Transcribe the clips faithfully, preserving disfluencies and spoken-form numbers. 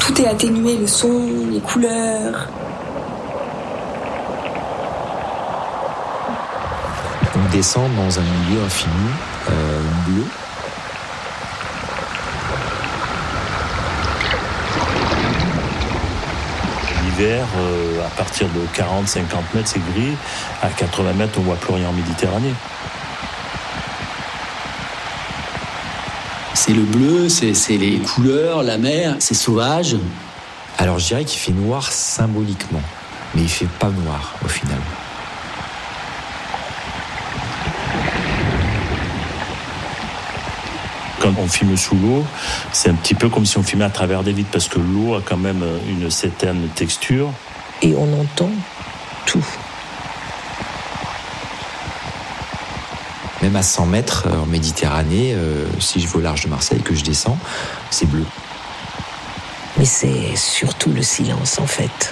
tout est atténué, le son, les couleurs. On descend dans un milieu infini, euh, bleu. L'hiver, euh, à partir de quarante à cinquante mètres, c'est gris. À quatre-vingts mètres, on voit plus rien en Méditerranée. C'est le bleu, c'est, c'est les couleurs, la mer, c'est sauvage. Alors je dirais qu'il fait noir symboliquement, mais il fait pas noir au final. Quand on filme sous l'eau, c'est un petit peu comme si on filmait à travers des vitres, parce que l'eau a quand même une certaine texture. Et on entend tout. Même à cent mètres en Méditerranée, euh, si je vais au large de Marseille, que je descends, c'est bleu. Mais c'est surtout le silence, en fait.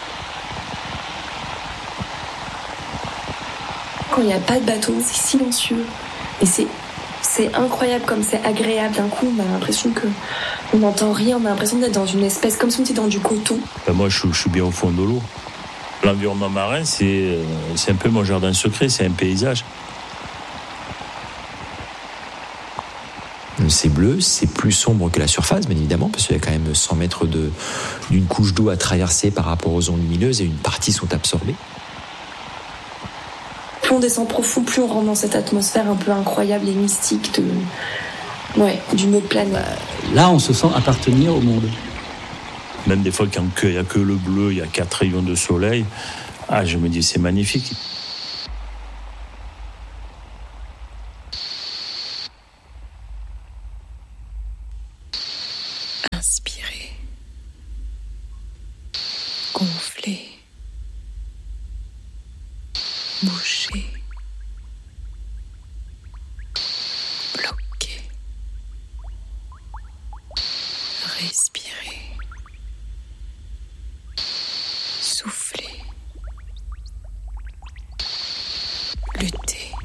Quand il n'y a pas de bateau, c'est silencieux. Et c'est, c'est incroyable comme c'est agréable. D'un coup, on a l'impression que on n'entend rien. On a l'impression d'être dans une espèce, comme si on était dans du coton. Ben moi, je, je suis bien au fond de l'eau. L'environnement marin, c'est, c'est un peu mon jardin secret, c'est un paysage. C'est bleu, c'est plus sombre que la surface, bien évidemment, parce qu'il y a quand même cent mètres de, d'une couche d'eau à traverser par rapport aux ondes lumineuses et une partie sont absorbées. Plus on descend profond, plus on rentre dans cette atmosphère un peu incroyable et mystique de, ouais, d'une autre planète. Là, on se sent appartenir au monde. Même des fois, quand il n'y a que le bleu, il y a quatre rayons de soleil, ah, je me dis, c'est magnifique. Inspirez. Gonflez. Bouchez. Bloquez. Respirez. Soufflez. Luttez.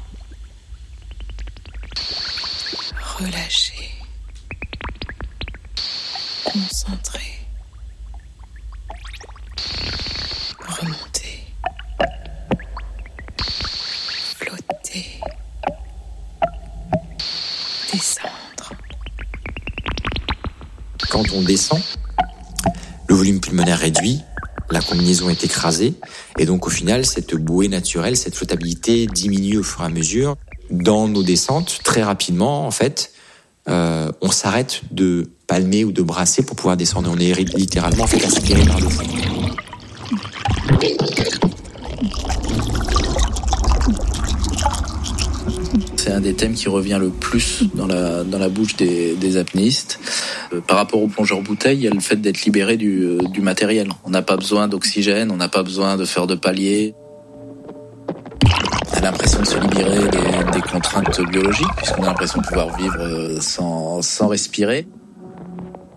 Relâchez. Concentrez. Remontez. Flottez. Descendre. Quand on descend, le volume pulmonaire réduit, la combinaison est écrasée, et donc au final, cette bouée naturelle, cette flottabilité diminue au fur et à mesure. Dans nos descentes, très rapidement, en fait, euh, on s'arrête de palmer ou de brasser pour pouvoir descendre. On est littéralement fait aspirer par le fond. C'est un des thèmes qui revient le plus dans la, dans la bouche des, des apnéistes. Euh, par rapport aux plongeurs bouteilles, il y a le fait d'être libéré du, euh, du matériel. On n'a pas besoin d'oxygène, on n'a pas besoin de faire de paliers. On a l'impression de se libérer des, des contraintes biologiques, puisqu'on a l'impression de pouvoir vivre sans, sans respirer.